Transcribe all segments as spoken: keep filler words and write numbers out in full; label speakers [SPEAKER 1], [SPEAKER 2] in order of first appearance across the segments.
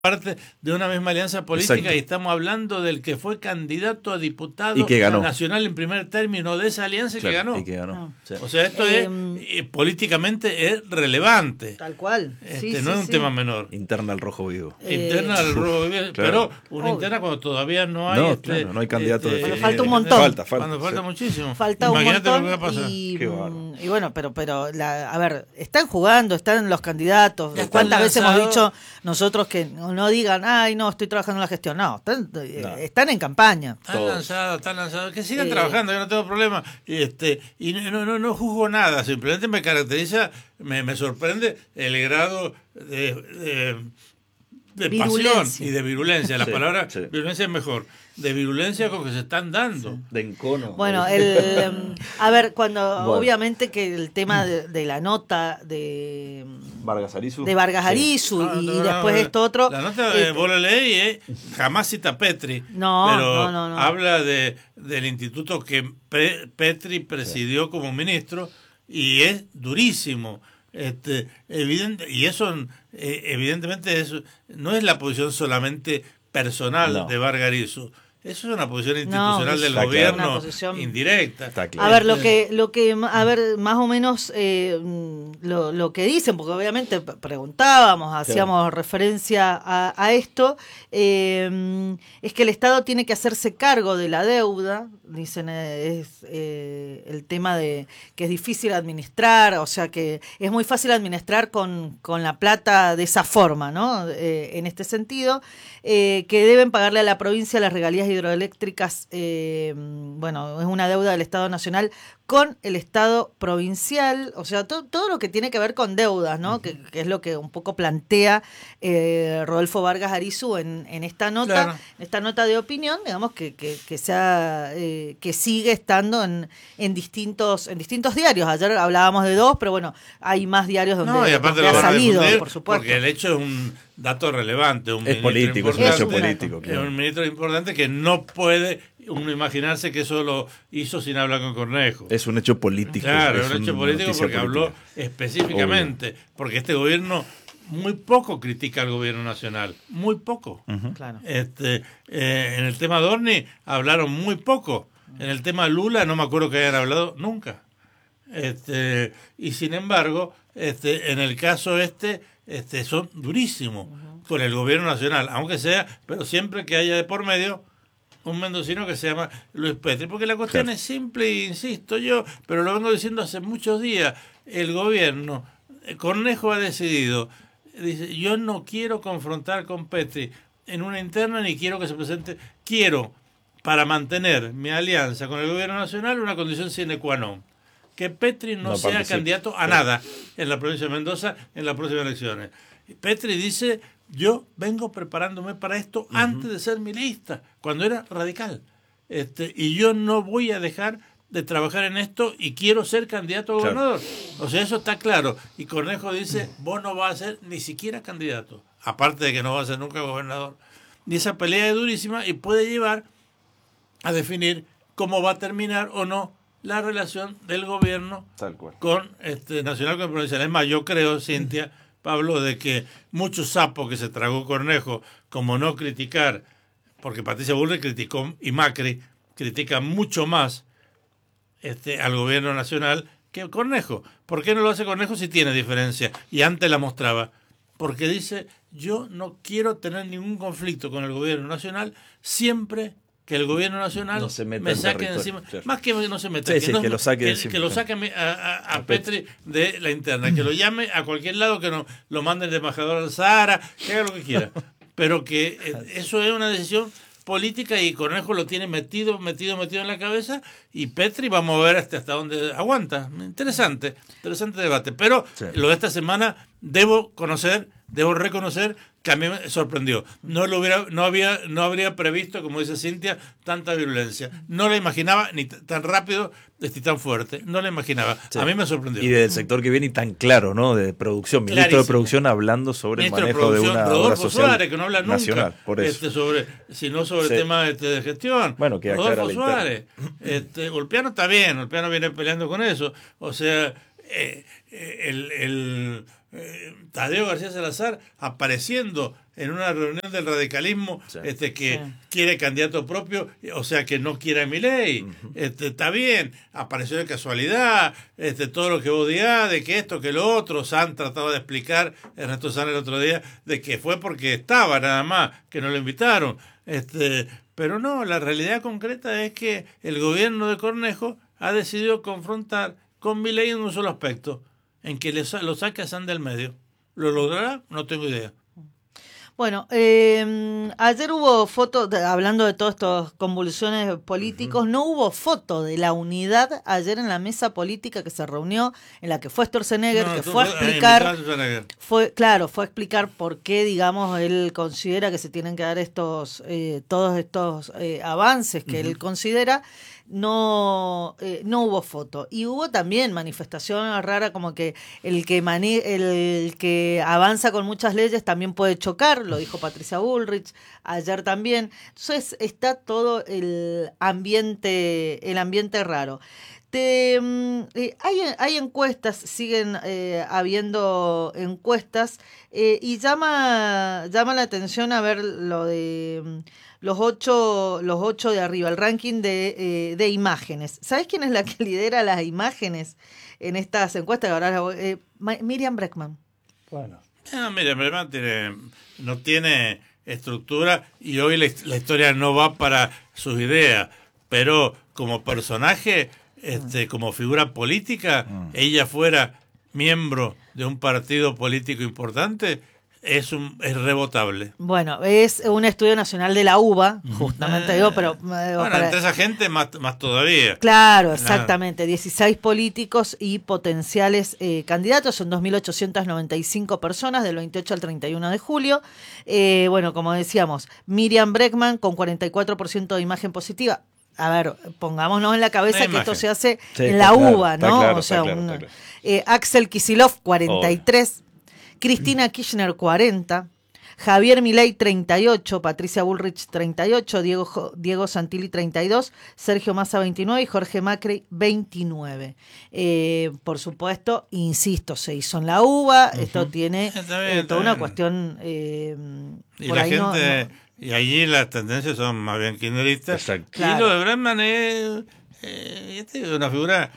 [SPEAKER 1] parte de una misma alianza política. Exacto. Y estamos hablando del que fue candidato a diputado y que ganó. Nacional en primer término de esa alianza y, claro, que ganó.
[SPEAKER 2] Y que ganó.
[SPEAKER 1] No. Sí. O sea, esto eh, es eh, políticamente es relevante.
[SPEAKER 3] Tal cual.
[SPEAKER 1] Este,
[SPEAKER 3] sí,
[SPEAKER 1] no
[SPEAKER 3] sí,
[SPEAKER 1] es un
[SPEAKER 3] sí.
[SPEAKER 1] tema menor.
[SPEAKER 2] Interna al rojo vivo.
[SPEAKER 1] Eh, interna al rojo vivo, claro. Pero una
[SPEAKER 3] Obvio.
[SPEAKER 1] interna cuando todavía no hay.
[SPEAKER 2] No,
[SPEAKER 1] este,
[SPEAKER 2] claro, no hay candidato.
[SPEAKER 1] Este,
[SPEAKER 2] de
[SPEAKER 3] cuando falta un montón.
[SPEAKER 2] Falta, falta.
[SPEAKER 1] Cuando falta
[SPEAKER 2] sí.
[SPEAKER 1] muchísimo.
[SPEAKER 3] Falta
[SPEAKER 1] Imagínate
[SPEAKER 3] un montón.
[SPEAKER 1] Lo que va a pasar.
[SPEAKER 3] Y,
[SPEAKER 2] Qué bueno.
[SPEAKER 3] y bueno, pero, pero la, a ver, están jugando, están los candidatos.
[SPEAKER 1] Están
[SPEAKER 3] ¿Cuántas veces
[SPEAKER 1] lanzados.
[SPEAKER 3] hemos dicho nosotros que no digan, ay, no, estoy trabajando en la gestión? No, están,
[SPEAKER 2] No.
[SPEAKER 3] están en campaña.
[SPEAKER 1] Están lanzados, están lanzados. Que sigan
[SPEAKER 3] Eh,
[SPEAKER 1] trabajando, yo no tengo problema. Y, este, y no, no, no juzgo nada, simplemente me caracteriza, me, me sorprende el grado de, de, de pasión y de virulencia. La
[SPEAKER 2] sí,
[SPEAKER 1] palabra
[SPEAKER 2] sí.
[SPEAKER 1] virulencia es mejor. De virulencia con que se están dando.
[SPEAKER 2] Sí. De encono.
[SPEAKER 3] Bueno, el, a ver, cuando
[SPEAKER 2] Bueno.
[SPEAKER 3] obviamente que el tema de, de la nota de
[SPEAKER 2] Vargas Arizu.
[SPEAKER 3] de Vargas Arizu
[SPEAKER 1] No,
[SPEAKER 3] y
[SPEAKER 1] no, no,
[SPEAKER 3] después
[SPEAKER 1] no,
[SPEAKER 3] esto otro.
[SPEAKER 1] La nota
[SPEAKER 3] eh,
[SPEAKER 1] de vos la leí, eh, jamás cita a Petri.
[SPEAKER 3] No,
[SPEAKER 1] pero
[SPEAKER 3] no, no, no.
[SPEAKER 1] habla de, del instituto que Pe- Petri presidió sí. como ministro y es durísimo. Este, evidente, y eso eh, evidentemente eso no es la posición solamente personal
[SPEAKER 2] no.
[SPEAKER 1] de Vargas Arizu. Eso es una posición institucional
[SPEAKER 3] no,
[SPEAKER 1] del
[SPEAKER 3] claro.
[SPEAKER 1] gobierno
[SPEAKER 3] posición...
[SPEAKER 1] indirecta.
[SPEAKER 2] Está claro.
[SPEAKER 3] A ver, lo que, lo que, a ver, más o menos eh, lo, lo que dicen, porque obviamente preguntábamos, hacíamos claro. referencia a, a esto, eh, es que el Estado tiene que hacerse cargo de la deuda, dicen, eh, es eh, el tema de que es difícil administrar, o sea que es muy fácil administrar con, con la plata de esa forma, ¿no? Eh, en este sentido, eh, que deben pagarle a la provincia las regalías hidroeléctricas, eh, bueno, es una deuda del Estado Nacional con el Estado provincial, o sea, to, todo lo que tiene que ver con deudas, ¿no? Uh-huh. que, que es lo que un poco plantea eh, Rodolfo Vargas Arizu en, en esta nota,
[SPEAKER 1] claro.
[SPEAKER 3] en esta nota de opinión, digamos que que, que sea eh, que sigue estando en, en distintos en distintos diarios. Ayer hablábamos de dos, pero bueno, hay más diarios donde,
[SPEAKER 1] no, y aparte
[SPEAKER 3] donde
[SPEAKER 1] lo
[SPEAKER 3] ha
[SPEAKER 1] van a
[SPEAKER 3] salido,
[SPEAKER 1] difundir,
[SPEAKER 3] por supuesto.
[SPEAKER 1] Porque el hecho es un dato relevante, un
[SPEAKER 2] es político, es un hecho político.
[SPEAKER 1] Es un ministro importante que no puede uno imaginarse que eso lo hizo sin hablar con Cornejo.
[SPEAKER 2] Es un hecho político.
[SPEAKER 1] Claro, es un hecho político porque política. habló específicamente, Obvio. porque este gobierno muy poco critica al gobierno nacional, muy poco.
[SPEAKER 2] Uh-huh.
[SPEAKER 3] Claro.
[SPEAKER 1] Este, eh, en el tema Dorni hablaron muy poco, en el tema Lula no me acuerdo que hayan hablado nunca. Este, y sin embargo, este, en el caso este, este son durísimos uh-huh. con el gobierno nacional, aunque sea, pero siempre que haya de por medio un mendocino que se llama Luis Petri, porque la cuestión claro. es simple, e insisto yo, pero lo vengo diciendo hace muchos días, el gobierno, Cornejo ha decidido, dice, yo no quiero confrontar con Petri en una interna ni quiero que se presente, quiero, para mantener mi alianza con el gobierno nacional, una condición sine qua non, que Petri no, no sea participe. candidato a nada en la provincia de Mendoza en las próximas elecciones. Petri dice, yo vengo preparándome para esto uh-huh. antes de ser milista, cuando era radical. Este, y yo no voy a dejar de trabajar en esto y quiero ser candidato a gobernador. Claro. O sea, eso está claro. Y Cornejo dice, vos no vas a ser ni siquiera candidato, aparte de que no vas a ser nunca gobernador. Y esa pelea es durísima y puede llevar a definir cómo va a terminar o no la relación del gobierno
[SPEAKER 2] Tal cual.
[SPEAKER 1] con este nacional con provincial. Es más, yo creo, Cintia, Pablo, de que muchos sapos que se tragó Cornejo, como no criticar, porque Patricia Bullrich criticó y Macri critica mucho más este al gobierno nacional que Cornejo. ¿Por qué no lo hace Cornejo si tiene diferencia? Y antes la mostraba. Porque dice, yo no quiero tener ningún conflicto con el gobierno nacional siempre que el gobierno nacional
[SPEAKER 2] no se
[SPEAKER 1] me saque encima,
[SPEAKER 2] claro.
[SPEAKER 1] más que no se meta,
[SPEAKER 2] sí,
[SPEAKER 1] que,
[SPEAKER 2] sí,
[SPEAKER 1] no,
[SPEAKER 2] que lo saque,
[SPEAKER 1] que,
[SPEAKER 2] encima,
[SPEAKER 1] que lo
[SPEAKER 2] claro.
[SPEAKER 1] saque a, a, a, a Petri de la interna, que lo llame a cualquier lado, que no, lo mande el embajador al Sahara, que haga lo que quiera, pero que eh, eso es una decisión política y Cornejo lo tiene metido, metido, metido en la cabeza y Petri vamos a ver hasta, hasta dónde aguanta. Interesante, interesante debate, pero sí. lo de esta semana debo conocer, debo reconocer que a mí me sorprendió. No lo hubiera, no había, no habría previsto, como dice Cintia, tanta violencia. No la imaginaba ni t- tan rápido ni tan fuerte. No la imaginaba. Sí. A mí me sorprendió.
[SPEAKER 2] Y del sector que viene y tan claro, ¿no? De producción. Ministro Clarísimo. de Producción hablando sobre
[SPEAKER 1] Ministro
[SPEAKER 2] el manejo de, de una
[SPEAKER 1] Rodolfo
[SPEAKER 2] obra social
[SPEAKER 1] Suárez, que no habla nunca
[SPEAKER 2] nacional, por eso.
[SPEAKER 1] Este, sobre, sino sobre
[SPEAKER 2] sí.
[SPEAKER 1] temas este, de gestión.
[SPEAKER 2] Bueno, que
[SPEAKER 1] Rodolfo Suárez. Este, Ulpiano está bien, Ulpiano viene peleando con eso. O sea, eh, el, el eh, Tadeo García Salazar apareciendo en una reunión del radicalismo, sí. este que sí. quiere candidato propio, o sea que no quiere a Milei. Uh-huh. Este, está bien, apareció de casualidad, este, todo lo que vos digas, de que esto, que lo otro. San trataba de explicar, Ernesto San el otro día, de que fue porque estaba nada más, que no lo invitaron. Este, pero no, la realidad concreta es que el gobierno de Cornejo ha decidido confrontar con Milei en un solo aspecto, en que le, lo saque a San del medio. ¿Lo logrará? No tengo idea.
[SPEAKER 3] Bueno, eh, ayer hubo foto, de, hablando de todas estas convulsiones políticos, uh-huh. no hubo foto de la unidad ayer en la mesa política que se reunió, en la que fue Sturzenegger, no, que fue a explicar, fue claro, fue a explicar por qué, digamos, él considera que se tienen que dar estos, eh, todos estos eh, avances que uh-huh. él considera. No eh, no hubo foto. Y hubo también manifestación rara, como que el que mani- el que avanza con muchas leyes también puede chocar, lo dijo Patricia Bullrich ayer también. Entonces está todo el ambiente, el ambiente raro. Te, eh, hay, hay encuestas, siguen eh, habiendo encuestas, eh, y llama, llama la atención a ver lo de los ocho, los ocho de arriba, el ranking de, eh, de imágenes. ¿Sabes quién es la que lidera las imágenes en estas encuestas? Ahora, eh, Miriam Bregman.
[SPEAKER 1] Bueno. No, Miriam Bregman tiene, no tiene estructura y hoy la, la historia no va para sus ideas, pero como personaje, este, como figura política, mm. ella fuera miembro de un partido político importante, es un es rebotable.
[SPEAKER 3] Bueno, es un estudio nacional de la U B A, justamente, eh, digo, pero...
[SPEAKER 1] Bueno, para... entre esa gente más, más todavía.
[SPEAKER 3] Claro, exactamente, dieciséis políticos y potenciales eh, candidatos, son dos mil ochocientas noventa y cinco personas del veintiocho al treinta y uno de julio. Eh, bueno, como decíamos, Miriam Bregman con cuarenta y cuatro por ciento de imagen positiva. A ver, pongámonos en la cabeza que esto se hace sí, en la claro, U B A, ¿no? Claro, o sea, claro, un, eh, Axel Kicillof, cuarenta y tres, oh. Cristina Kirchner, cuarenta, Javier Milei, treinta y ocho, Patricia Bullrich, treinta y ocho, Diego, Diego Santilli, treinta y dos, Sergio Massa, veintinueve y Jorge Macri, veintinueve. Eh, por supuesto, insisto, se hizo en la U B A, uh-huh. esto tiene bien, eh, toda una cuestión... Eh,
[SPEAKER 1] y por la ahí gente... No, no, y allí las tendencias son más bien kirchneristas. Exacto. Y claro. lo de Bregman es eh, una figura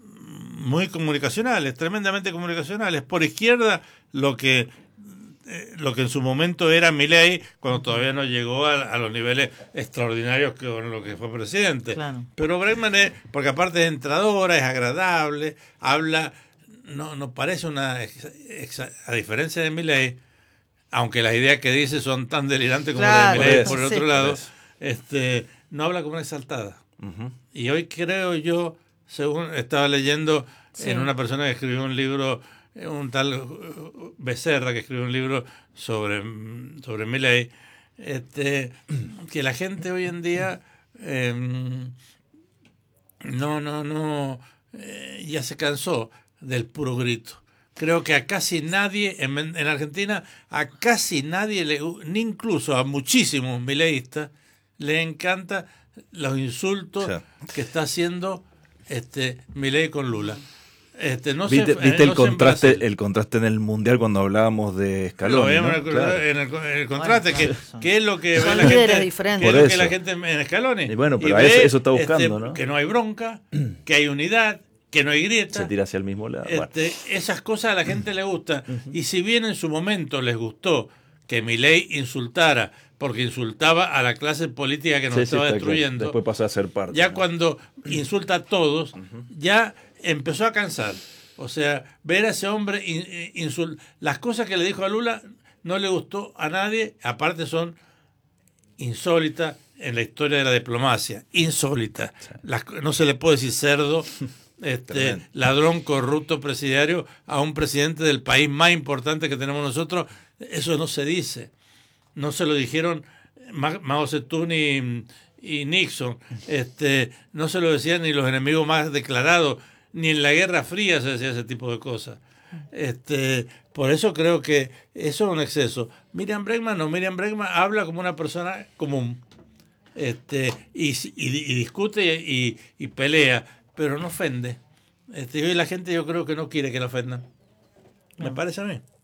[SPEAKER 1] muy comunicacional, es tremendamente comunicacional. Es por izquierda lo que eh, lo que en su momento era Milei, cuando todavía no llegó a, a los niveles extraordinarios que con lo que fue presidente. Claro. Pero Bregman es, porque aparte es entradora, es agradable, habla, no, no parece una, exa, a diferencia de Milei, aunque las ideas que dice son tan delirantes como claro, las de Milei por el sí. otro lado, este, no habla como una exaltada. Uh-huh. Y hoy creo yo, según estaba leyendo sí. en una persona que escribió un libro, un tal Becerra, que escribió un libro sobre, sobre Milei, este, que la gente hoy en día eh, no, no, no, eh, ya se cansó del puro grito. Creo que a casi nadie, en, en Argentina, a casi nadie, le, ni incluso a muchísimos mileístas, le encanta los insultos sí. que está haciendo este Milei con Lula. Este, no
[SPEAKER 2] ¿Viste,
[SPEAKER 1] se,
[SPEAKER 2] ¿viste
[SPEAKER 1] no
[SPEAKER 2] el, contraste, el contraste en el Mundial cuando hablábamos de Scaloni?
[SPEAKER 1] ¿no?
[SPEAKER 2] En,
[SPEAKER 1] el,
[SPEAKER 2] claro.
[SPEAKER 1] en, el, en el contraste,
[SPEAKER 3] bueno,
[SPEAKER 1] que, que es lo que
[SPEAKER 3] ve
[SPEAKER 1] la gente, que, es lo que la gente en Scaloni.
[SPEAKER 2] Y bueno, pero y ve, eso, eso está buscando, este, ¿no?
[SPEAKER 1] Que no hay bronca, que hay unidad, que no hay grieta.
[SPEAKER 2] Se tira hacia el mismo lado.
[SPEAKER 1] Este, bueno. Esas cosas a la gente le gustan. Uh-huh. Y si bien en su momento les gustó que Milei insultara, porque insultaba a la clase política que nos sí, estaba sí, destruyendo,
[SPEAKER 2] claro. Después pasó a ser parte.
[SPEAKER 1] Ya
[SPEAKER 2] ¿no?
[SPEAKER 1] cuando insulta a todos, uh-huh. ya empezó a cansar. O sea, ver a ese hombre insultar. Las cosas que le dijo a Lula no le gustó a nadie, aparte son insólitas en la historia de la diplomacia. Insólitas. Sí. Las, no se le puede decir cerdo. Este, ladrón corrupto presidiario a un presidente del país más importante que tenemos nosotros, eso no se dice. No se lo dijeron Mao Zedong y, y Nixon, este, no se lo decían ni los enemigos más declarados, ni en la Guerra Fría se decía ese tipo de cosas. Este, por eso creo que eso es un exceso. Miriam Bregman no, Miriam Bregman habla como una persona común, este, y, y, y discute y, y pelea, pero no ofende. Este, y la gente yo creo que no quiere que la ofendan. Me no. parece a mí.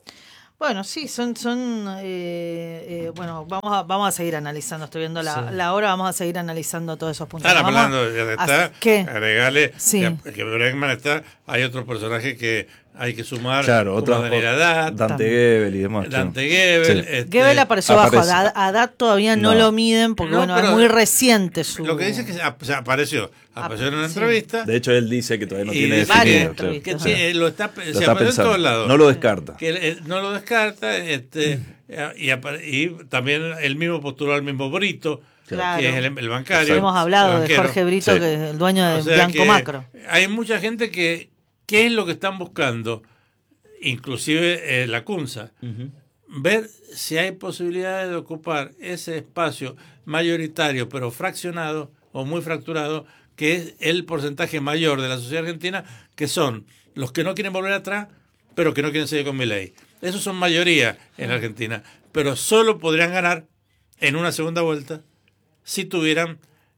[SPEAKER 3] Bueno, sí, son, son eh, eh, bueno, vamos a, vamos a seguir analizando, estoy viendo la, sí. la hora, vamos a seguir analizando todos esos puntos.
[SPEAKER 1] Están hablando de estar,
[SPEAKER 3] ¿qué?
[SPEAKER 1] agregale
[SPEAKER 3] sí.
[SPEAKER 1] que, que Bregman está, hay otro personaje que hay que sumar,
[SPEAKER 2] claro,
[SPEAKER 1] como
[SPEAKER 2] otro,
[SPEAKER 1] Daniel Haddad,
[SPEAKER 2] Dante Gebel y demás.
[SPEAKER 1] Dante Gebel.
[SPEAKER 2] Sí.
[SPEAKER 1] Este,
[SPEAKER 3] Gebel apareció
[SPEAKER 2] aparece.
[SPEAKER 3] bajo, Haddad todavía no, no lo miden porque no, bueno, es muy reciente su...
[SPEAKER 1] Lo que dice es que ap- apareció, apareció en una
[SPEAKER 3] sí.
[SPEAKER 1] entrevista.
[SPEAKER 2] De hecho, él dice que todavía no tiene
[SPEAKER 3] definido.
[SPEAKER 1] Que, que, que lo está,
[SPEAKER 2] lo
[SPEAKER 1] se
[SPEAKER 2] está
[SPEAKER 1] apareció en todos lados.
[SPEAKER 2] No lo descarta.
[SPEAKER 1] Que eh, no lo descarta, este, y, y también él mismo postuló al mismo Brito,
[SPEAKER 3] claro.
[SPEAKER 1] que es el, el bancario.
[SPEAKER 3] Hemos hablado de Jorge Brito,
[SPEAKER 2] sí.
[SPEAKER 3] que es el dueño de
[SPEAKER 1] o sea
[SPEAKER 3] Banco Macro.
[SPEAKER 1] Hay mucha gente que, ¿qué es lo que están buscando? Inclusive eh, la CUNSA, uh-huh. ver si hay posibilidades de ocupar ese espacio mayoritario, pero fraccionado o muy fracturado, que es el porcentaje mayor de la sociedad argentina, que son los que no quieren volver atrás, pero que no quieren seguir con Milei. Esos son mayoría en la Argentina, pero solo podrían ganar en una segunda vuelta si tuvieran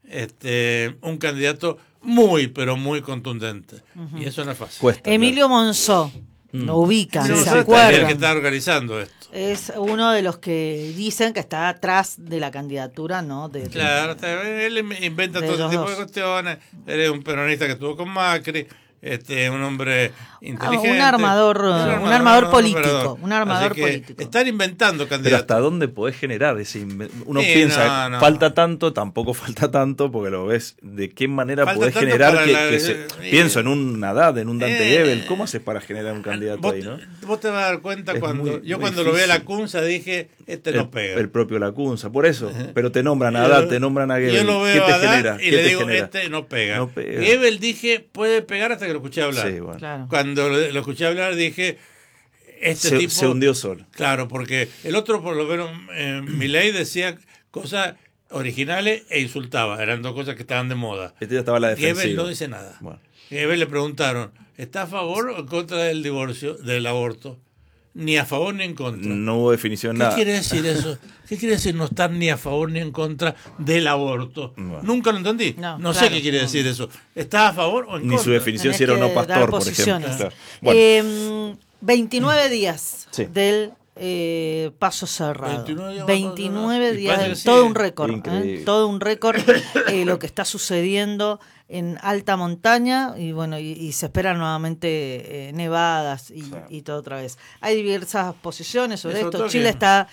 [SPEAKER 1] este, un candidato muy, pero muy contundente. Uh-huh. Y eso no es fácil.
[SPEAKER 2] Cuesta,
[SPEAKER 3] Emilio claro. Monzó. Lo ubican,
[SPEAKER 1] sí,
[SPEAKER 3] ¿se
[SPEAKER 1] sí,
[SPEAKER 3] acuerdan?
[SPEAKER 1] El que está organizando esto.
[SPEAKER 3] Es uno de los que dicen que está atrás de la candidatura, ¿no? De,
[SPEAKER 1] claro, de, él inventa todo ese tipo dos. de cuestiones. Él es un peronista que estuvo con Macri, este, un hombre inteligente.
[SPEAKER 3] Un armador, un armador, un armador político. Un armador político.
[SPEAKER 1] Están inventando candidatos.
[SPEAKER 2] Pero ¿hasta dónde podés generar ese inven- Uno
[SPEAKER 1] sí,
[SPEAKER 2] piensa,
[SPEAKER 1] no, no.
[SPEAKER 2] falta tanto, tampoco falta tanto, porque lo ves, ¿de qué manera
[SPEAKER 1] falta
[SPEAKER 2] podés generar que,
[SPEAKER 1] la,
[SPEAKER 2] que se,
[SPEAKER 1] eh,
[SPEAKER 2] pienso en un Haddad, en un Dante
[SPEAKER 1] eh,
[SPEAKER 2] Gebel, ¿cómo haces para generar un candidato
[SPEAKER 1] vos,
[SPEAKER 2] ahí, no?
[SPEAKER 1] Vos te vas a dar cuenta
[SPEAKER 2] es
[SPEAKER 1] cuando,
[SPEAKER 2] muy,
[SPEAKER 1] yo
[SPEAKER 2] muy
[SPEAKER 1] cuando
[SPEAKER 2] difícil.
[SPEAKER 1] lo vi a la Cunza dije, este
[SPEAKER 2] el,
[SPEAKER 1] no pega.
[SPEAKER 2] El propio Lacunza, por eso, pero te nombran a Haddad, te nombran a Gebel.
[SPEAKER 1] Yo lo veo
[SPEAKER 2] ¿Qué te
[SPEAKER 1] a Haddad
[SPEAKER 2] genera?
[SPEAKER 1] y
[SPEAKER 2] ¿Qué
[SPEAKER 1] le
[SPEAKER 2] te
[SPEAKER 1] digo,
[SPEAKER 2] genera?
[SPEAKER 1] este no pega.
[SPEAKER 2] No pega.
[SPEAKER 1] Gebel dije, puede pegar hasta que lo escuché hablar.
[SPEAKER 2] Sí, bueno.
[SPEAKER 3] Claro.
[SPEAKER 1] Cuando lo, lo escuché hablar dije, este
[SPEAKER 2] se,
[SPEAKER 1] tipo...
[SPEAKER 2] Se hundió solo.
[SPEAKER 1] Claro, porque el otro, por lo menos, eh, Milei decía cosas originales e insultaba. Eran dos cosas que estaban de moda.
[SPEAKER 2] Este ya estaba a la defensiva.
[SPEAKER 1] Gebel no dice nada.
[SPEAKER 2] Bueno.
[SPEAKER 1] Gebel le preguntaron, ¿está a favor o en contra del divorcio, del aborto? Ni a favor ni en contra.
[SPEAKER 2] No hubo definición
[SPEAKER 1] ¿Qué
[SPEAKER 2] nada.
[SPEAKER 1] quiere decir eso? ¿Qué quiere decir no estar ni a favor ni en contra del aborto? Bueno. Nunca lo entendí. No, no claro, sé qué quiere no. decir eso. ¿Está a favor o en
[SPEAKER 2] ni
[SPEAKER 1] contra?
[SPEAKER 2] Ni su definición si era o no pastor, por ejemplo.
[SPEAKER 3] Claro. Bueno. Eh, veintinueve días sí. del eh, paso cerrado. veintinueve días, veintinueve días del, sí. todo un récord. ¿eh? Todo un récord eh, lo que está sucediendo en alta montaña y bueno y, y se esperan nuevamente eh, nevadas y, sí. y todo otra vez. Hay diversas posiciones sobre Eso esto. Chile que... está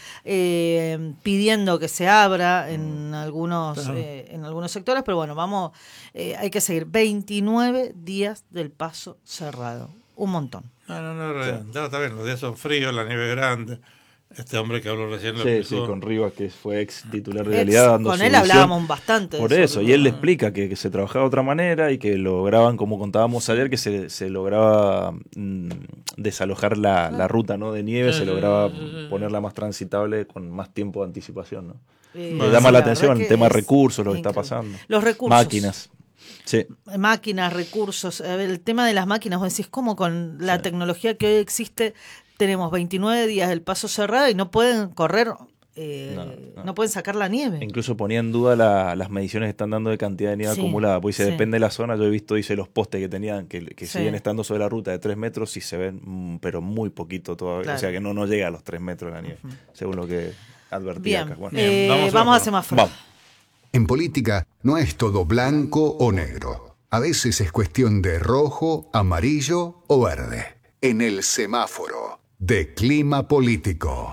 [SPEAKER 3] eh, pidiendo que se abra en algunos claro. eh, en algunos sectores, pero bueno, vamos eh, hay que seguir. veintinueve días del paso cerrado. Un montón.
[SPEAKER 1] No, no, no, sí. no, está bien, los días son fríos, la nieve es grande. Este hombre que habló recién lo
[SPEAKER 2] Sí,
[SPEAKER 1] explicó.
[SPEAKER 2] sí, con Rivas, que fue ex titular de Realidad. Ex,
[SPEAKER 3] dando con él hablábamos bastante.
[SPEAKER 2] Por de eso, eso, y él le explica que, que se trabajaba de otra manera y que lograban, como contábamos ayer, que se, se lograba mmm, desalojar la, la ruta, ¿no? De nieve, se lograba ponerla más transitable con más tiempo de anticipación, ¿no? Eh, le llama la, la atención el tema de recursos, lo que está pasando.
[SPEAKER 3] Los recursos.
[SPEAKER 2] Máquinas. Sí.
[SPEAKER 3] Máquinas, recursos. El tema de las máquinas, vos decís, ¿cómo con la sí. tecnología que hoy existe tenemos veintinueve días del paso cerrado y no pueden correr, eh, no, no. no pueden sacar la nieve?
[SPEAKER 2] Incluso ponía en duda la, las mediciones que están dando de cantidad de nieve sí, acumulada, porque sí. depende de la zona. Yo he visto, dice, los postes que tenían, que, que sí. siguen estando sobre la ruta de tres metros y se ven, pero muy poquito todavía. Claro. O sea que no, no llega a los tres metros la nieve, uh-huh. según lo que advertía
[SPEAKER 3] Bien.
[SPEAKER 2] acá. Bueno,
[SPEAKER 3] eh, vamos, vamos a semáforo.
[SPEAKER 2] Vamos.
[SPEAKER 4] En política no es todo blanco o negro. A veces es cuestión de rojo, amarillo o verde. En el semáforo de clima político.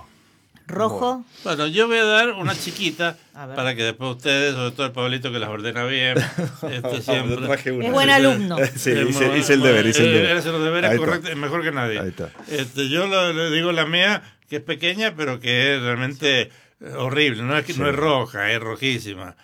[SPEAKER 3] Rojo.
[SPEAKER 1] Bueno, yo voy a dar una chiquita para que después ustedes, sobre todo el Pablito que las ordena bien, este siempre.
[SPEAKER 3] Es buen alumno.
[SPEAKER 2] Sí, hice, hice el deber, hice el deber.
[SPEAKER 1] Hace los deberes correctos, mejor que nadie.
[SPEAKER 2] Ahí está.
[SPEAKER 1] Este, yo lo, le digo la mía, que es pequeña, pero que es realmente horrible. No es que sí. no es roja, es rojísima.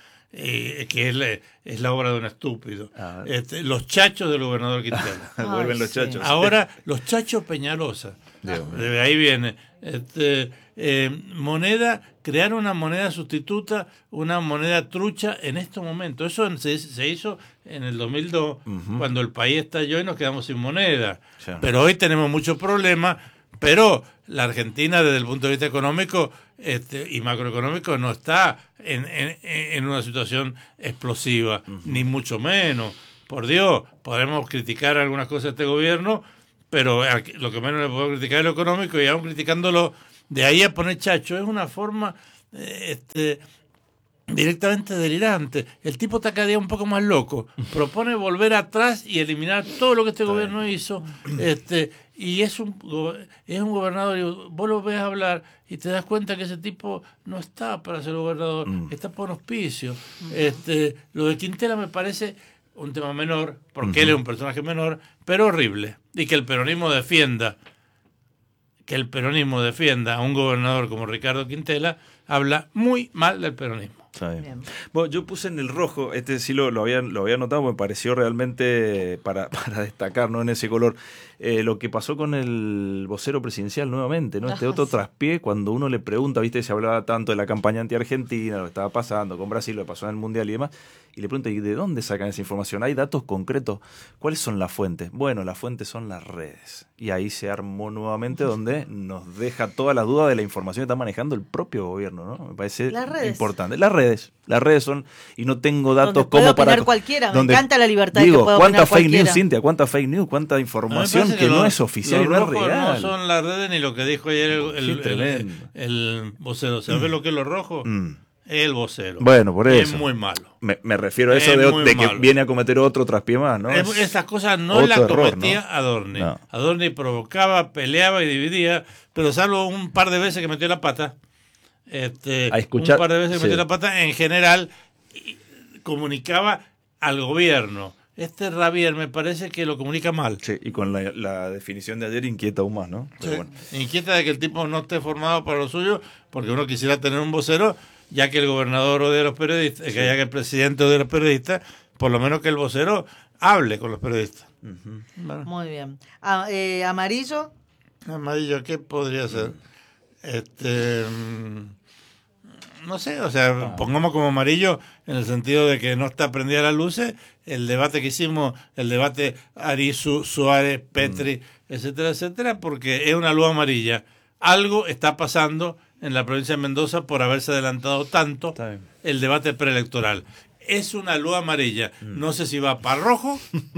[SPEAKER 1] Y que es la, es la obra de un estúpido. Ah, este, los chachos del gobernador Quintela.
[SPEAKER 2] Vuelven los chachos.
[SPEAKER 1] Ahora, los chachos Peñalosa. De ahí viene. Este, eh, moneda, crear una moneda sustituta, una moneda trucha en estos momentos. Eso se, se hizo en el dos mil dos, uh-huh. cuando el país estalló y nos quedamos sin moneda. Sí. Pero hoy tenemos muchos problemas. Pero la Argentina, desde el punto de vista económico este, y macroeconómico, no está en, en, en una situación explosiva, uh-huh. ni mucho menos. Por Dios, podemos criticar algunas cosas de este gobierno, pero lo que menos le puedo criticar es lo económico, y aún criticándolo, de ahí a poner chacho, es una forma eh, este, directamente delirante. El tipo está cada día un poco más loco, propone volver atrás y eliminar todo lo que este gobierno hizo, este y es un es un gobernador, y vos lo ves hablar y te das cuenta que ese tipo no está para ser gobernador, mm. está por auspicio. Este, lo de Quintela me parece un tema menor, porque uh-huh. él es un personaje menor, pero horrible. Y que el peronismo defienda, que el peronismo defienda a un gobernador como Ricardo Quintela, habla muy mal del peronismo.
[SPEAKER 2] Bien. Bueno, yo puse en el rojo, este sí lo, lo, había, lo había notado, me pareció realmente para, para destacar, ¿no? En ese color, eh, lo que pasó con el vocero presidencial nuevamente, ¿no? Este Ajá, otro sí. traspié, cuando uno le pregunta, viste, se hablaba tanto de la campaña anti-Argentina, lo que estaba pasando con Brasil, lo que pasó en el Mundial y demás, y le pregunta, ¿y de dónde sacan esa información? ¿Hay datos concretos? ¿Cuáles son las fuentes? Bueno, las fuentes son las redes. Y ahí se armó nuevamente donde nos deja todas las dudas de la información que está manejando el propio gobierno, ¿no? Me parece las redes. importante. Las redes. Las redes son, y no tengo datos donde como para...
[SPEAKER 3] opinar cualquiera, me
[SPEAKER 2] donde,
[SPEAKER 3] encanta la libertad
[SPEAKER 2] digo,
[SPEAKER 3] que pueda
[SPEAKER 2] ¿cuánta fake
[SPEAKER 3] cualquiera?
[SPEAKER 2] news, Cintia? ¿Cuánta fake news? ¿Cuánta información que, que lo, no es oficial y no es real?
[SPEAKER 1] No son las redes ni lo que dijo ayer el, el, el, el, el vocero. ¿Sabes mm. lo que es lo rojo? Mm. El vocero.
[SPEAKER 2] Bueno, por eso.
[SPEAKER 1] Es muy malo.
[SPEAKER 2] Me, me refiero a eso de, de que viene a cometer otro traspié más, ¿no?
[SPEAKER 1] Es, esas cosas no las cometía error, ¿no? Adorni. No. Adorni provocaba, peleaba y dividía, pero salvo un par de veces que metió la pata, este,
[SPEAKER 2] a escuchar,
[SPEAKER 1] un par de veces que
[SPEAKER 2] sí.
[SPEAKER 1] metió la pata, en general comunicaba al gobierno. Este Ravier me parece que lo comunica mal.
[SPEAKER 2] Sí, y con la, la definición de ayer inquieta aún más, ¿no?
[SPEAKER 1] Sí, bueno. Inquieta de que el tipo no esté formado para lo suyo, porque uno quisiera tener un vocero, ya que el gobernador odia a los periodistas, sí. que ya que el presidente odia a los periodistas, por lo menos que el vocero hable con los periodistas.
[SPEAKER 3] Uh-huh. Bueno. Muy bien. Ah, eh, ¿Amarillo?
[SPEAKER 1] Amarillo, ¿qué podría ser? Mm. Este... No sé, o sea, ah. pongamos como amarillo en el sentido de que no está prendida las luces el debate que hicimos, el debate Arizu, Suárez, Petri, mm. etcétera, etcétera, porque es una luz amarilla. Algo está pasando en la provincia de Mendoza por haberse adelantado tanto el debate preelectoral. Es una luz amarilla. Mm. No sé si va para rojo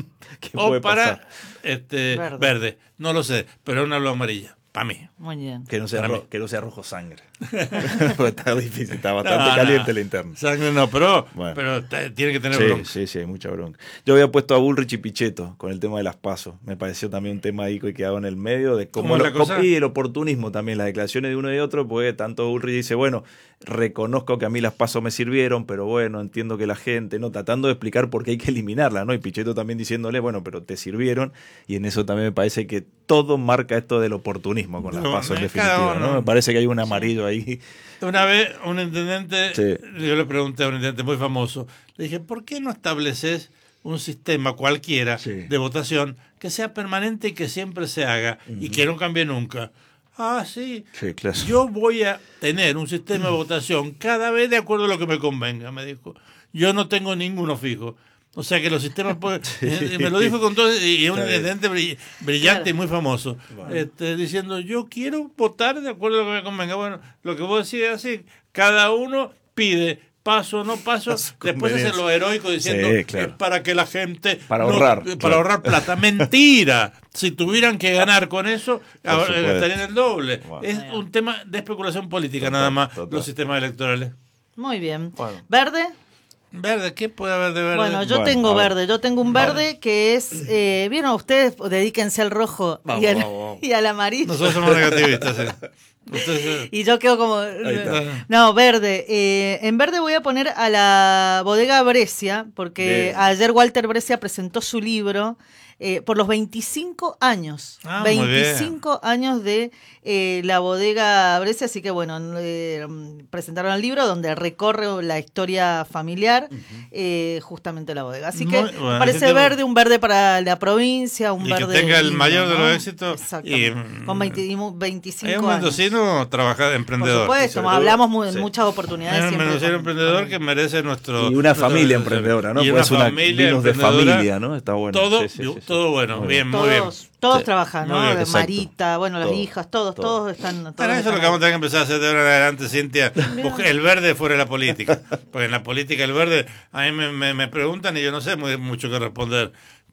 [SPEAKER 1] o para este verde. verde. No lo sé, pero es una luz amarilla. Para mí.
[SPEAKER 3] Muy bien.
[SPEAKER 2] Que no sea, ro- que no sea rojo sangre. Porque está difícil, está bastante no, caliente no. la interna.
[SPEAKER 1] Sangre no, pero, bueno. pero t- tiene que tener
[SPEAKER 2] sí,
[SPEAKER 1] bronca.
[SPEAKER 2] Sí, sí, hay mucha bronca. Yo había puesto a Bullrich y Pichetto con el tema de las PASO. Me pareció también un tema ahí que quedaba en el medio de cómo,
[SPEAKER 1] ¿Cómo
[SPEAKER 2] lo,
[SPEAKER 1] la cosa?
[SPEAKER 2] Y el oportunismo también, las declaraciones de uno y otro, porque tanto Bullrich dice, bueno, reconozco que a mí las PASO me sirvieron, pero bueno, entiendo que la gente, no, tratando de explicar por qué hay que eliminarlas, ¿no? Y Pichetto también diciéndole, bueno, pero te sirvieron, y en eso también me parece que todo marca esto del oportunismo con las no, PASO en definitiva, ¿no? Me parece que hay un amarillo ahí.
[SPEAKER 1] Una vez un intendente, sí. yo le pregunté a un intendente muy famoso, le dije, ¿por qué no estableces un sistema cualquiera sí. de votación que sea permanente y que siempre se haga uh-huh. y que no cambie nunca? Ah, sí,
[SPEAKER 2] sí claro.
[SPEAKER 1] Yo voy a tener un sistema de votación cada vez de acuerdo a lo que me convenga, me dijo. Yo no tengo ninguno fijo. O sea que los sistemas pueden, sí. eh, me lo dijo con todo, y un intendente brillante claro. y muy famoso, bueno. este, diciendo, yo quiero votar de acuerdo a lo que me convenga. Bueno, lo que vos decís es así, cada uno pide paso, no paso, después hace lo heroico diciendo, sí, claro. es para que la gente...
[SPEAKER 2] Para ahorrar.
[SPEAKER 1] No, para
[SPEAKER 2] claro.
[SPEAKER 1] ahorrar plata. Mentira. Si tuvieran que ganar con eso, gastarían el doble. Wow. Es un tema de especulación política, total, nada más, total. Los sistemas electorales.
[SPEAKER 3] Muy bien. Bueno. ¿Verde?
[SPEAKER 1] Verde, ¿qué puede haber de verde?
[SPEAKER 3] Bueno, yo bueno, tengo verde, yo tengo un verde vale. que es, eh, ¿vieron ustedes? Dedíquense al rojo vamos, y, al, vamos, vamos. y al amarillo.
[SPEAKER 1] Nosotros somos negativistas, sí.
[SPEAKER 3] Entonces, y yo quedo como... No, verde. Eh, en verde voy a poner a la bodega Brescia, porque Bien. ayer Walter Brescia presentó su libro eh, por los veinticinco años.
[SPEAKER 1] Ah,
[SPEAKER 3] veinticinco años de eh, la bodega Brescia, así que bueno, eh, presentaron el libro donde recorre la historia familiar, uh-huh. eh, justamente la bodega. Así que muy, bueno, parece verde, un verde para la provincia, un
[SPEAKER 1] y
[SPEAKER 3] verde...
[SPEAKER 1] que tenga el
[SPEAKER 3] lindo,
[SPEAKER 1] mayor
[SPEAKER 3] ¿no?
[SPEAKER 1] de los éxitos.
[SPEAKER 3] Exactamente. Y, Con veinte, veinticinco
[SPEAKER 1] es un mendocino trabajar emprendedor.
[SPEAKER 3] Por supuesto, hablamos muy, sí. muchas oportunidades.
[SPEAKER 1] Es un mendocino emprendedor con... que merece nuestro...
[SPEAKER 2] Y una familia emprendedora, ¿no?
[SPEAKER 1] Y
[SPEAKER 2] pues
[SPEAKER 1] una
[SPEAKER 2] una
[SPEAKER 1] familia
[SPEAKER 2] vinos de familia, ¿no? Está bueno.
[SPEAKER 1] Todo,
[SPEAKER 2] sí, sí, sí, sí.
[SPEAKER 1] todo bueno, muy bien,
[SPEAKER 3] todos,
[SPEAKER 1] muy bien.
[SPEAKER 3] Todos
[SPEAKER 2] sí.
[SPEAKER 3] trabajan, ¿no?
[SPEAKER 2] Bien,
[SPEAKER 3] Marita, bueno, las
[SPEAKER 2] todo,
[SPEAKER 3] hijas, todos,
[SPEAKER 2] todo.
[SPEAKER 3] todos están... Todos
[SPEAKER 1] Bueno, eso
[SPEAKER 3] están
[SPEAKER 1] es lo que vamos a tener que empezar a hacer de ahora en adelante, Cintia. El verde fuera de la política. Porque en la política el verde, a mí me, me, me preguntan y yo no sé muy, mucho qué responder.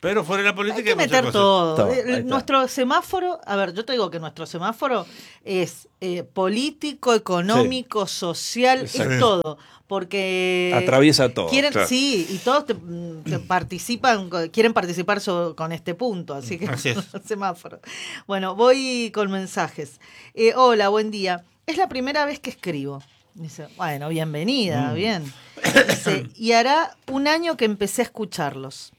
[SPEAKER 1] Pero fuera de la política
[SPEAKER 3] hay que
[SPEAKER 1] hay muchas
[SPEAKER 3] meter
[SPEAKER 1] cosas.
[SPEAKER 3] todo.
[SPEAKER 2] Todo, ahí
[SPEAKER 3] Eh,
[SPEAKER 2] está.
[SPEAKER 3] Nuestro semáforo, a ver, yo te digo que nuestro semáforo es eh, político, económico, social,
[SPEAKER 2] Exacto.
[SPEAKER 3] es todo. Porque
[SPEAKER 2] Atraviesa todo,
[SPEAKER 3] quieren,
[SPEAKER 2] claro.
[SPEAKER 3] sí, y todos te, te participan, quieren participar so- con este punto, así que
[SPEAKER 1] Así es.
[SPEAKER 3] semáforo. Bueno, voy con mensajes. Eh, hola, buen día. Es la primera vez que escribo. Dice, bueno, bienvenida,
[SPEAKER 2] Mm.
[SPEAKER 3] bien. Dice, y hará un año que empecé a escucharlos.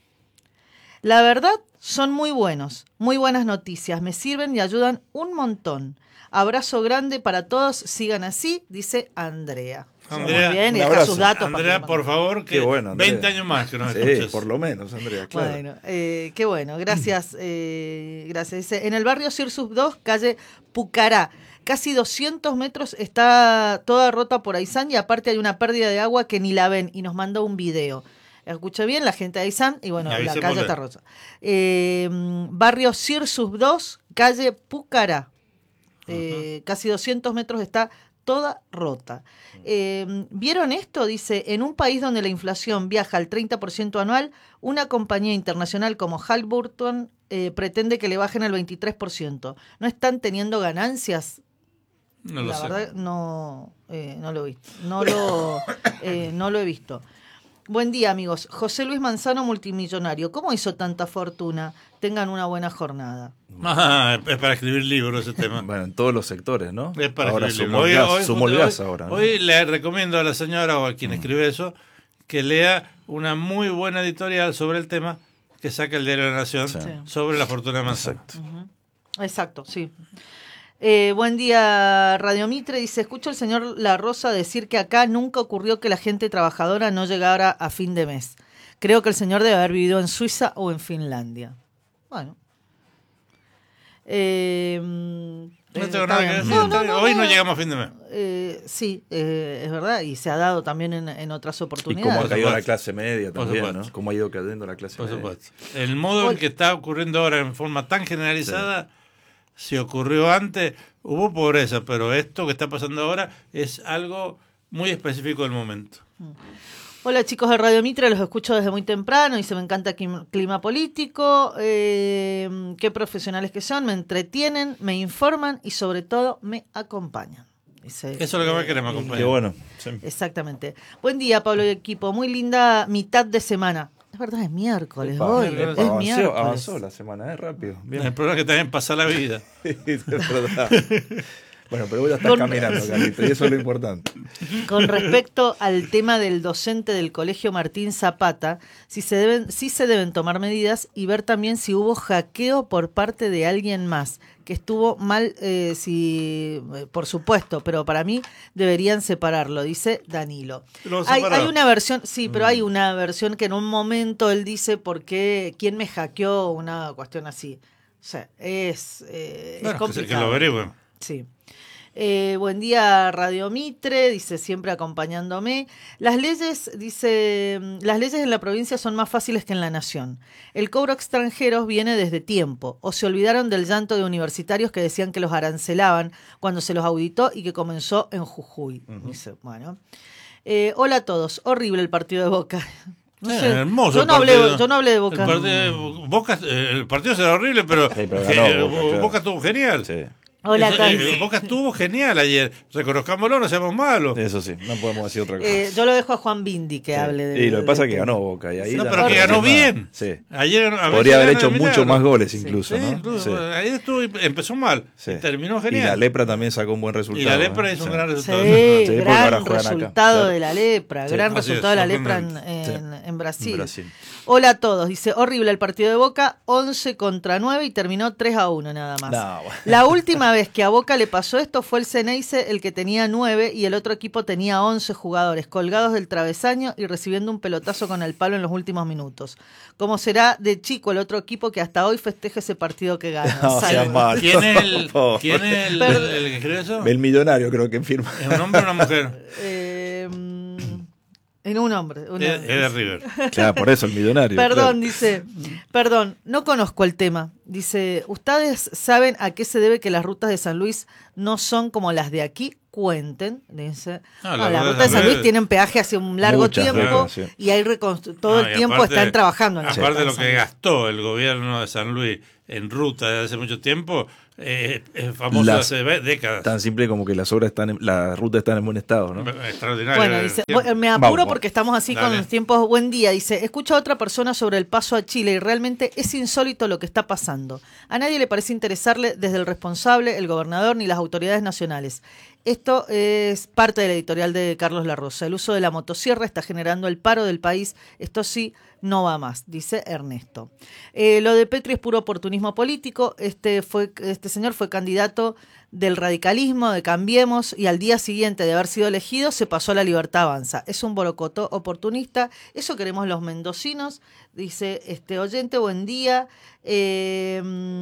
[SPEAKER 3] La verdad, son muy buenos, muy buenas noticias, me sirven y ayudan un montón. Abrazo grande para todos, sigan así, dice Andrea.
[SPEAKER 1] Andrea,
[SPEAKER 3] muy bien,
[SPEAKER 2] un
[SPEAKER 3] y deja
[SPEAKER 2] abrazo.
[SPEAKER 3] sus datos.
[SPEAKER 1] Andrea,
[SPEAKER 3] para que-
[SPEAKER 1] por favor, que
[SPEAKER 2] Qué bueno, Andrea.
[SPEAKER 1] veinte años más que nos
[SPEAKER 2] Sí,
[SPEAKER 1] escuches.
[SPEAKER 2] por lo menos, Andrea, claro.
[SPEAKER 3] Bueno, eh, qué bueno, gracias, eh, gracias. Dice, en el barrio Cirsus dos, calle Pucará, casi doscientos metros, está toda rota por Aysán y aparte hay una pérdida de agua que ni la ven y nos mandó un video. Escuché bien, la gente de Aysán y bueno, la
[SPEAKER 1] Avísemosle.
[SPEAKER 3] calle está rota. Eh, barrio Cirsus dos, calle Pucará, eh, casi doscientos metros está toda rota. Eh, ¿Vieron esto? Dice, en un país donde la inflación viaja al treinta por ciento anual, una compañía internacional como Halliburton eh, pretende que le bajen al veintitrés por ciento. ¿No están teniendo ganancias?
[SPEAKER 1] No lo
[SPEAKER 3] La
[SPEAKER 1] sé.
[SPEAKER 3] verdad, no, eh, no lo he visto. No lo, eh, no lo he visto. Buen día, amigos. José Luis Manzano, multimillonario. ¿Cómo hizo tanta fortuna? Tengan una buena jornada.
[SPEAKER 1] Ah, es para escribir libros ese tema.
[SPEAKER 2] Bueno, en todos los sectores, ¿no?
[SPEAKER 1] Es para
[SPEAKER 2] ahora
[SPEAKER 1] escribir
[SPEAKER 2] sumo el
[SPEAKER 1] libros.
[SPEAKER 2] gas,
[SPEAKER 1] Hoy-
[SPEAKER 2] sumo el
[SPEAKER 1] hoy-
[SPEAKER 2] gas
[SPEAKER 1] hoy-
[SPEAKER 2] ahora. ¿no?
[SPEAKER 1] Hoy le recomiendo a la señora o a quien escribe eso que lea una muy buena editorial sobre el tema que saca el Diario de la Nación
[SPEAKER 2] Sí.
[SPEAKER 1] sobre la fortuna de Manzano.
[SPEAKER 2] Exacto.
[SPEAKER 3] Exacto, sí. Eh, buen día, Radio Mitre. Dice, escucho al señor La Rosa decir que acá nunca ocurrió que la gente trabajadora no llegara a fin de mes. Creo que el señor debe haber vivido en Suiza o en Finlandia. Bueno. Eh,
[SPEAKER 1] No
[SPEAKER 3] eh,
[SPEAKER 1] tengo
[SPEAKER 3] está
[SPEAKER 1] nada que
[SPEAKER 3] bien.
[SPEAKER 1] decir.
[SPEAKER 3] No,
[SPEAKER 1] está
[SPEAKER 3] no,
[SPEAKER 1] bien.
[SPEAKER 3] no,
[SPEAKER 1] Hoy no
[SPEAKER 3] no.
[SPEAKER 1] llegamos a fin de mes.
[SPEAKER 3] Eh, sí, eh, es verdad, y se ha dado también en, en otras
[SPEAKER 2] Y cómo
[SPEAKER 3] oportunidades.
[SPEAKER 2] ha
[SPEAKER 1] Por
[SPEAKER 2] caído la
[SPEAKER 1] supuesto.
[SPEAKER 2] clase media
[SPEAKER 1] Por
[SPEAKER 2] también,
[SPEAKER 1] supuesto.
[SPEAKER 2] ¿no? Cómo ha ido cayendo la clase
[SPEAKER 1] Por
[SPEAKER 2] media.
[SPEAKER 1] supuesto. El modo en que está ocurriendo ahora en forma tan generalizada, si ocurrió antes, hubo pobreza, pero esto que está pasando ahora es algo muy específico del momento.
[SPEAKER 3] Hola chicos de Radio Mitre, los escucho desde muy temprano y se me encanta clima, clima político, eh, qué profesionales que son, me entretienen, me informan y sobre todo me acompañan. Dice,
[SPEAKER 1] Eso es lo que más
[SPEAKER 3] eh,
[SPEAKER 1] queremos,
[SPEAKER 3] eh,
[SPEAKER 1] compañero.
[SPEAKER 2] Qué bueno. Sí.
[SPEAKER 3] Exactamente. Buen día Pablo y equipo, muy linda mitad de semana. Es verdad, es miércoles
[SPEAKER 2] Epa,
[SPEAKER 3] hoy,
[SPEAKER 1] miércoles.
[SPEAKER 3] es
[SPEAKER 2] avanzó,
[SPEAKER 3] miércoles.
[SPEAKER 2] avanzó la semana, ¿eh? Rápido. Bien.
[SPEAKER 1] El problema es que también pasa la vida.
[SPEAKER 2] Es verdad. Bueno, pero vos ya estás
[SPEAKER 3] Con-
[SPEAKER 2] caminando, Carlito, y eso es lo importante.
[SPEAKER 3] Con respecto al tema del docente del Colegio Martín Zapata, sí se deben, sí se deben tomar medidas y ver también si hubo hackeo por parte de alguien más, que estuvo mal, eh, si, eh, por supuesto, pero para mí deberían separarlo, dice Danilo.
[SPEAKER 1] Lo
[SPEAKER 3] Hay,
[SPEAKER 1] separaron.
[SPEAKER 3] hay una versión, sí, pero hay una versión que en un momento él dice por qué, quién me hackeó, una cuestión así. O sea, es, eh, es
[SPEAKER 1] Bueno, que, se-
[SPEAKER 3] complicado.
[SPEAKER 1] que lo averigüen.
[SPEAKER 3] Sí. Eh, buen día, Radio Mitre, dice siempre acompañándome. Las leyes, dice, las leyes en la provincia son más fáciles que en la nación. El cobro a extranjeros viene desde tiempo, o se olvidaron del llanto de universitarios que decían que los arancelaban cuando se los auditó y que comenzó en Jujuy. Dice, bueno. Eh, hola a todos, horrible el partido de Boca. No
[SPEAKER 1] Eh,
[SPEAKER 3] sé,
[SPEAKER 1] hermoso
[SPEAKER 3] yo,
[SPEAKER 1] el
[SPEAKER 3] no hablé,
[SPEAKER 1] partido.
[SPEAKER 3] yo no hablé de Boca.
[SPEAKER 1] El partido, Boca, eh, el partido será horrible, pero,
[SPEAKER 2] Sí, pero
[SPEAKER 1] que-
[SPEAKER 2] ganó Boca, claro.
[SPEAKER 1] Boca estuvo genial.
[SPEAKER 2] Sí,
[SPEAKER 3] Hola,
[SPEAKER 1] Eso,
[SPEAKER 3] Carlos.
[SPEAKER 1] eh, Boca estuvo genial ayer. Reconozcámoslo, no seamos malos.
[SPEAKER 2] eso sí, no podemos decir otra cosa.
[SPEAKER 3] Eh, yo lo dejo a Juan Bindi que
[SPEAKER 2] Sí.
[SPEAKER 3] hable de
[SPEAKER 2] Y lo que pasa es que
[SPEAKER 3] del
[SPEAKER 2] ganó
[SPEAKER 3] tema.
[SPEAKER 2] Boca. Y ahí
[SPEAKER 1] No,
[SPEAKER 2] ya
[SPEAKER 1] pero que
[SPEAKER 2] puede
[SPEAKER 1] ganó
[SPEAKER 2] hacer nada.
[SPEAKER 1] bien.
[SPEAKER 2] Sí.
[SPEAKER 1] Ayer, a veces
[SPEAKER 2] Podría haber
[SPEAKER 1] gana
[SPEAKER 2] hecho
[SPEAKER 1] de
[SPEAKER 2] muchos
[SPEAKER 1] milagro.
[SPEAKER 2] más goles
[SPEAKER 3] Sí.
[SPEAKER 2] incluso,
[SPEAKER 1] Sí,
[SPEAKER 2] ¿no?
[SPEAKER 1] incluso,
[SPEAKER 2] Sí.
[SPEAKER 1] ayer estuvo, empezó mal,
[SPEAKER 2] Sí.
[SPEAKER 1] y terminó
[SPEAKER 2] Y
[SPEAKER 1] genial.
[SPEAKER 2] la Lepra también sacó un buen resultado.
[SPEAKER 1] Y la Lepra
[SPEAKER 2] ¿eh?
[SPEAKER 1] hizo un
[SPEAKER 2] Sí.
[SPEAKER 1] gran
[SPEAKER 3] Sí,
[SPEAKER 1] resultado.
[SPEAKER 2] Sí, porque ahora
[SPEAKER 3] gran
[SPEAKER 2] juegan acá,
[SPEAKER 3] resultado
[SPEAKER 2] claro.
[SPEAKER 3] de la lepra,
[SPEAKER 2] Sí,
[SPEAKER 3] gran
[SPEAKER 1] así es,
[SPEAKER 3] resultado de la lepra en,
[SPEAKER 1] sorprendente.
[SPEAKER 3] en- en Brasil.
[SPEAKER 2] En Brasil.
[SPEAKER 3] Hola a todos, dice, horrible el partido de Boca, once contra nueve y terminó tres a uno nada más.
[SPEAKER 2] No, bueno.
[SPEAKER 3] La última vez que a Boca le pasó esto fue el Ceneice, el que tenía nueve y el otro equipo tenía once jugadores colgados del travesaño y recibiendo un pelotazo con el palo en los últimos minutos. ¿Cómo será de chico el otro equipo que hasta hoy festeja ese partido que gana?
[SPEAKER 2] No,
[SPEAKER 3] Saludos.
[SPEAKER 2] seas malo.
[SPEAKER 1] ¿Quién es el,
[SPEAKER 2] Por
[SPEAKER 1] ¿quién es el,
[SPEAKER 3] Perdón.
[SPEAKER 1] el que escribe eso?
[SPEAKER 2] El millonario creo que firma.
[SPEAKER 1] ¿Es un hombre o una mujer?
[SPEAKER 3] Eh, mm, En un hombre. Una...
[SPEAKER 1] Es, es de River.
[SPEAKER 2] Claro, por eso el millonario.
[SPEAKER 3] Perdón,
[SPEAKER 2] claro.
[SPEAKER 3] dice, perdón, no conozco el tema. Dice, ¿ustedes saben a qué se debe que las rutas de San Luis no son como las de aquí? Cuenten, dice.
[SPEAKER 1] No,
[SPEAKER 3] No,
[SPEAKER 1] la
[SPEAKER 3] las
[SPEAKER 1] ruta
[SPEAKER 3] rutas
[SPEAKER 1] de
[SPEAKER 3] de San
[SPEAKER 1] San
[SPEAKER 3] Luis
[SPEAKER 1] Luis-
[SPEAKER 3] tienen peaje hace un largo
[SPEAKER 2] Muchas
[SPEAKER 3] tiempo
[SPEAKER 2] veces, sí.
[SPEAKER 3] y hay reconstru- todo
[SPEAKER 1] No,
[SPEAKER 3] el
[SPEAKER 1] y
[SPEAKER 3] tiempo
[SPEAKER 1] aparte-
[SPEAKER 3] están trabajando en la
[SPEAKER 1] Aparte
[SPEAKER 3] ruta
[SPEAKER 1] de lo
[SPEAKER 3] San
[SPEAKER 1] que
[SPEAKER 3] Luis.
[SPEAKER 1] gastó el gobierno de San Luis en ruta desde hace mucho tiempo, eh, es famoso
[SPEAKER 2] Las-
[SPEAKER 1] hace ve- décadas.
[SPEAKER 2] Tan simple como que las obras están en, las rutas están en buen estado, ¿no?
[SPEAKER 1] Extraordinario.
[SPEAKER 3] Bueno, dice, bueno, me apuro
[SPEAKER 2] Vamos.
[SPEAKER 3] porque estamos así con
[SPEAKER 1] Dale.
[SPEAKER 3] los tiempos. Buen día, dice, escucha a otra persona sobre el paso a Chile y realmente es insólito lo que está pasando. A nadie le parece interesarle desde el responsable, el gobernador ni las autoridades nacionales. Esto es parte de la editorial de Carlos Larrosa. El uso de la motosierra está generando el paro del país. Esto sí, no va más, dice Ernesto. Eh, lo de Petri es puro oportunismo político. Este, fue, este señor fue candidato del radicalismo, de Cambiemos, y al día siguiente de haber sido elegido se pasó a la Libertad Avanza. Es un borocotó oportunista. Eso queremos los mendocinos, dice este oyente. Buen día. Eh,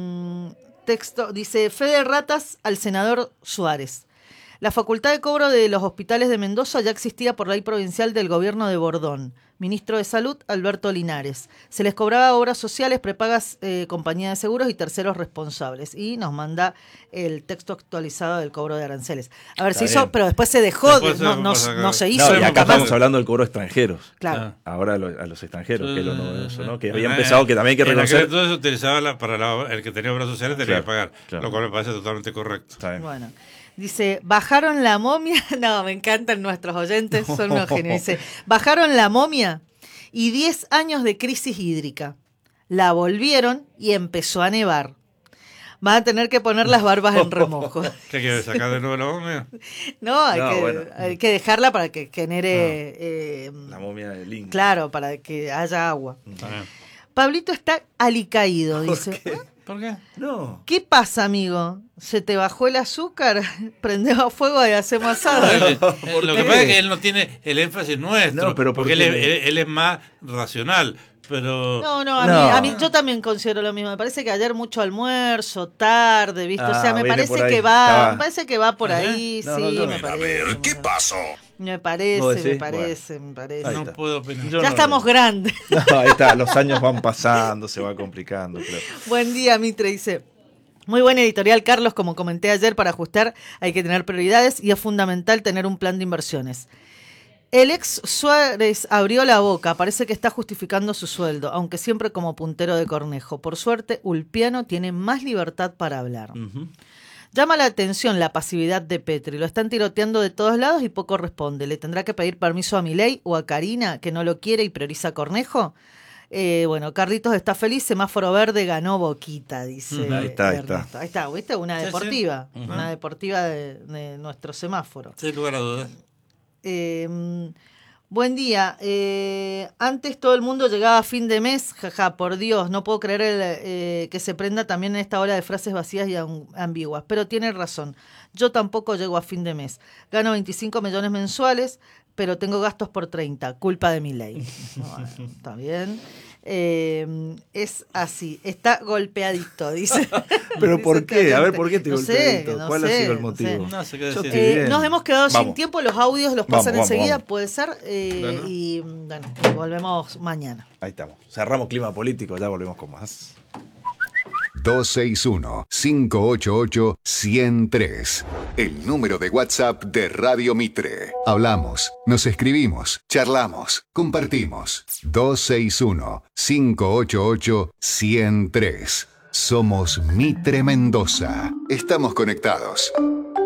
[SPEAKER 3] texto, dice, fe de ratas al senador Suárez. La facultad de cobro de los hospitales de Mendoza ya existía por ley provincial del gobierno de Bordón. Ministro de Salud, Alberto Linares. Se les cobraba obras sociales, prepagas, eh, compañía de seguros y terceros responsables. Y nos manda el texto actualizado del cobro de aranceles. A ver,
[SPEAKER 2] Está
[SPEAKER 3] se hizo,
[SPEAKER 2] bien.
[SPEAKER 3] pero después se dejó,
[SPEAKER 1] Después
[SPEAKER 3] de- no,
[SPEAKER 1] se
[SPEAKER 3] no,
[SPEAKER 1] pasa-
[SPEAKER 3] no se
[SPEAKER 2] No,
[SPEAKER 3] hizo.
[SPEAKER 2] y
[SPEAKER 3] nunca
[SPEAKER 2] acá
[SPEAKER 3] más.
[SPEAKER 2] estamos hablando del cobro extranjeros.
[SPEAKER 3] Claro.
[SPEAKER 2] Ahora a los, a los extranjeros, que es lo novedoso, ¿no? Que
[SPEAKER 1] Eh,
[SPEAKER 2] habían
[SPEAKER 1] eh,
[SPEAKER 2] empezado que también hay que
[SPEAKER 1] en aquel
[SPEAKER 2] reconocer.
[SPEAKER 1] entonces se utilizaba la- para la- el que tenía obras sociales tenía
[SPEAKER 2] Claro,
[SPEAKER 1] que pagar,
[SPEAKER 2] claro.
[SPEAKER 1] lo cual me parece totalmente correcto.
[SPEAKER 2] Está bien.
[SPEAKER 3] Bueno, dice, bajaron la momia. No, me encantan nuestros oyentes, son unos genios. Dice, bajaron la momia y diez años de crisis hídrica. La volvieron y empezó a nevar. Van a tener que poner las barbas en remojo.
[SPEAKER 1] ¿Qué quieres sacar de nuevo la momia?
[SPEAKER 3] No, hay,
[SPEAKER 2] No,
[SPEAKER 3] que,
[SPEAKER 2] bueno.
[SPEAKER 3] hay que dejarla para que genere, eh,
[SPEAKER 2] La momia de Link.
[SPEAKER 3] claro, para que haya agua.
[SPEAKER 1] Está bien.
[SPEAKER 3] Pablito está alicaído, dice. ¿Eh?
[SPEAKER 1] ¿Por qué?
[SPEAKER 2] No.
[SPEAKER 3] ¿Qué pasa, amigo? ¿Se te bajó el azúcar? Prendemos fuego y hacemos asado.
[SPEAKER 1] Eh,
[SPEAKER 2] ¿Por
[SPEAKER 1] Lo
[SPEAKER 2] qué?
[SPEAKER 1] que pasa es que él no tiene el énfasis nuestro,
[SPEAKER 2] No, pero ¿por
[SPEAKER 1] porque él
[SPEAKER 2] qué
[SPEAKER 1] es,
[SPEAKER 2] me-
[SPEAKER 1] él- él es más racional, pero...
[SPEAKER 3] No, no, a,
[SPEAKER 2] No.
[SPEAKER 3] Mí, a mí yo también considero lo mismo. Me parece que ayer mucho almuerzo, tarde, ¿viste? o sea,
[SPEAKER 2] Ah,
[SPEAKER 3] me
[SPEAKER 2] viene
[SPEAKER 3] parece
[SPEAKER 2] por ahí.
[SPEAKER 3] que va,
[SPEAKER 2] Estaba-
[SPEAKER 3] me parece que va por
[SPEAKER 1] Ajá.
[SPEAKER 3] ahí,
[SPEAKER 2] No,
[SPEAKER 3] sí,
[SPEAKER 2] no, no.
[SPEAKER 3] me
[SPEAKER 2] A
[SPEAKER 3] parece. ¿Qué pasó? Me
[SPEAKER 2] ¿Vos
[SPEAKER 3] parece,
[SPEAKER 2] decís?
[SPEAKER 3] me parece, me parece.
[SPEAKER 2] Ahí
[SPEAKER 1] no
[SPEAKER 2] está.
[SPEAKER 1] puedo opinar.
[SPEAKER 2] Yo
[SPEAKER 3] Ya
[SPEAKER 2] no-
[SPEAKER 3] estamos grandes.
[SPEAKER 2] No, ahí está, los años van pasando, se va complicando. Claro.
[SPEAKER 3] Buen día, Mitre, dice. Muy buena editorial, Carlos. Como comenté ayer, para ajustar hay que tener prioridades y es fundamental tener un plan de inversiones. El ex Suárez abrió la boca, parece que está justificando su sueldo, aunque siempre como puntero de cornejo. Por suerte, Ulpiano tiene más libertad para hablar.
[SPEAKER 2] Ujú.
[SPEAKER 3] Llama la atención la pasividad de Petri. Lo están tiroteando de todos lados y poco responde. ¿Le tendrá que pedir permiso a Milei o a Karina, que no lo quiere y prioriza a Cornejo? Eh, bueno, Carlitos está feliz, semáforo verde, ganó Boquita, dice.
[SPEAKER 2] Ujú. Ahí está, ahí está.
[SPEAKER 3] Ernesto. Ahí está, ¿viste? Una
[SPEAKER 1] Sí, sí.
[SPEAKER 3] deportiva,
[SPEAKER 1] Ujú.
[SPEAKER 3] una deportiva de, de nuestro semáforo.
[SPEAKER 1] Sin lugar a dudas.
[SPEAKER 3] Eh, buen día. Eh, antes todo el mundo llegaba a fin de mes. Jaja, por Dios, no puedo creer el, eh, que se prenda también en esta ola de frases vacías y am- ambiguas. Pero tiene razón. Yo tampoco llego a fin de mes. Gano veinticinco millones mensuales, pero tengo gastos por treinta. Culpa de mi ley. Bueno, está bien. Eh, es así. Está golpeadito, dice.
[SPEAKER 2] ¿Pero
[SPEAKER 3] dice
[SPEAKER 2] por
[SPEAKER 3] este
[SPEAKER 2] qué? A ver,
[SPEAKER 3] oyente.
[SPEAKER 2] ¿por qué te
[SPEAKER 3] No sé,
[SPEAKER 2] golpeadito?
[SPEAKER 3] no
[SPEAKER 2] ¿Cuál ha
[SPEAKER 3] sé,
[SPEAKER 2] sido el
[SPEAKER 3] no sé.
[SPEAKER 2] motivo?
[SPEAKER 1] No sé qué
[SPEAKER 2] Yo
[SPEAKER 1] decir.
[SPEAKER 2] estoy
[SPEAKER 3] Eh,
[SPEAKER 2] bien.
[SPEAKER 3] nos hemos quedado sin
[SPEAKER 2] Vamos.
[SPEAKER 3] tiempo, los audios los
[SPEAKER 2] Vamos,
[SPEAKER 3] pasan
[SPEAKER 2] vamos,
[SPEAKER 3] enseguida,
[SPEAKER 2] vamos.
[SPEAKER 3] puede ser, eh,
[SPEAKER 1] Bueno.
[SPEAKER 3] y bueno, volvemos mañana.
[SPEAKER 2] Ahí estamos. Cerramos clima político, ya volvemos con más.
[SPEAKER 4] dos seis uno, cinco ocho ocho, uno cero tres. El número de WhatsApp de Radio Mitre. Hablamos, nos escribimos, charlamos, compartimos. dos seis uno, cinco ocho ocho, uno cero tres. Somos Mitre Mendoza. Estamos conectados.